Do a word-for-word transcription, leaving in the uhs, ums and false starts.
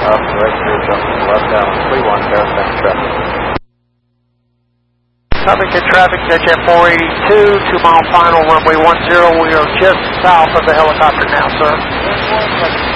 Up, right through, jumping left down, three one, verifying traffic. Covington traffic, J F four eighty-two, two mile final, runway one zero. We are just south of the helicopter now, sir.